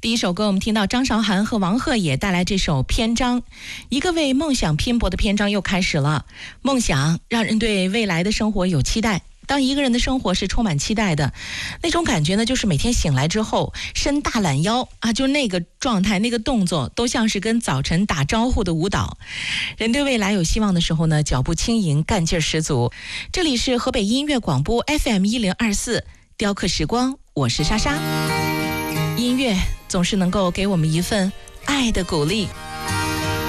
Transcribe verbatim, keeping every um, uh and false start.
第一首歌我们听到张韶涵和王鹤也带来这首《篇章》，一个为梦想拼搏的篇章又开始了。梦想让人对未来的生活有期待，当一个人的生活是充满期待的，那种感觉呢，就是每天醒来之后伸大懒腰啊，就那个状态，那个动作都像是跟早晨打招呼的舞蹈。人对未来有希望的时候呢，脚步轻盈，干劲十足。这里是河北音乐广播 F M 一零二四，雕刻时光，我是莎莎。音乐总是能够给我们一份爱的鼓励。